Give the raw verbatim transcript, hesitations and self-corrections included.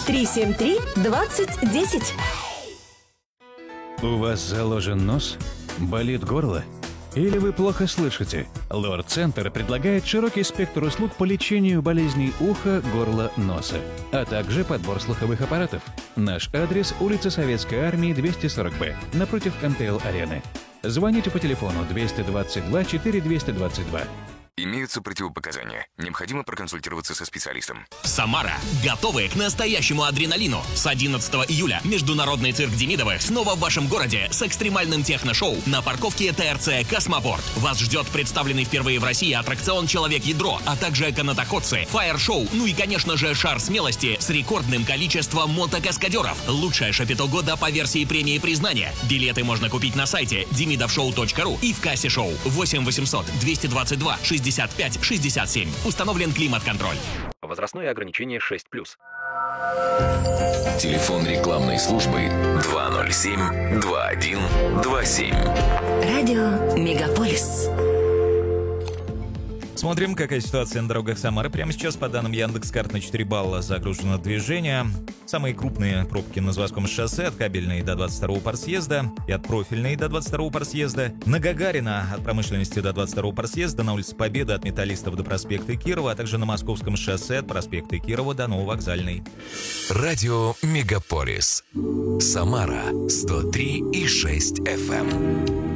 три семь три двадцать десять. У вас заложен нос? Болит горло? Или вы плохо слышите? Лор-центр предлагает широкий спектр услуг по лечению болезней уха, горла, носа, а также подбор слуховых аппаратов. Наш адрес – улица Советской Армии, двести сорок бэ, напротив эм тэ эл-арены. Звоните по телефону двести двадцать два четыре двести двадцать два. Имеются противопоказания. Необходимо проконсультироваться со специалистом. Самара. Готовы к настоящему адреналину. С одиннадцатого июля Международный цирк Демидовых снова в вашем городе с экстремальным техно-шоу на парковке тэ эр цэ «Космопорт». Вас ждет представленный впервые в России аттракцион «Человек-ядро», а также канатоходцы, фаер-шоу, ну и, конечно же, шар смелости с рекордным количеством мотокаскадеров. Лучшее шапито года по версии премии признания. Билеты можно купить на сайте демидовшоу точка ру и в кассе шоу. восемь восемьсот двести двадцать два шестьдесят пять шестьдесят семь. Установлен климат-контроль. Возрастное ограничение шесть плюс. Телефон рекламной службы два ноль семь два один два семь. Радио Мегаполис. Смотрим, какая ситуация на дорогах Самары. Прямо сейчас, по данным Яндекс.Карт, на четыре балла загружено движение. Самые крупные пробки на Заводском шоссе от Кабельной до двадцать второго парсъезда и от Профильной до двадцать второго парсъезда. На Гагарина от Промышленности до двадцать второго парсъезда, на улице Победы от Металлистов до проспекта Кирова, а также на Московском шоссе от проспекта Кирова до Нововокзальной. Радио Мегаполис. Самара сто три и шесть эф эм.